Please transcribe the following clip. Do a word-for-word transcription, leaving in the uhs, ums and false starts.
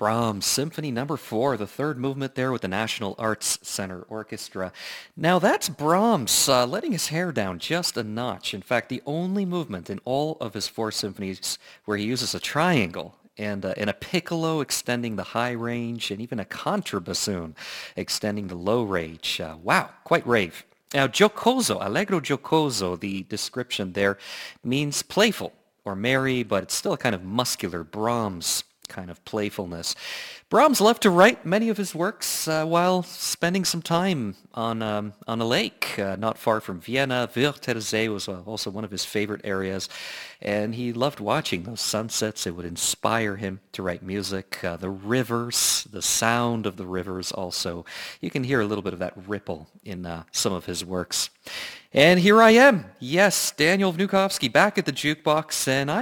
Brahms, Symphony Number Four, the third movement there with the National Arts Center Orchestra. Now that's Brahms uh, letting his hair down just a notch. In fact, the only movement in all of his four symphonies where he uses a triangle and, uh, and a piccolo extending the high range and even a contrabassoon extending the low range. Uh, wow, quite rave. Now, giocoso, allegro giocoso, the description there means playful or merry, but it's still a kind of muscular Brahms kind of playfulness. Brahms loved to write many of his works uh, while spending some time on um, on a lake uh, not far from Vienna. Wörthersee was uh, also one of his favorite areas, and he loved watching those sunsets. It would inspire him to write music. Uh, the rivers, the sound of the rivers also. You can hear a little bit of that ripple in uh, some of his works. And here I am, yes, Daniel Vnukovsky, back at the jukebox, and I